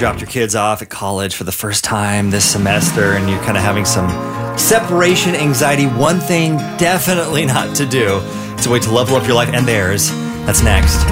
dropped your kids off at college for the first time this semester and you're kind of having some separation anxiety, one thing definitely not to do is to wait to level up your life and theirs. That's next.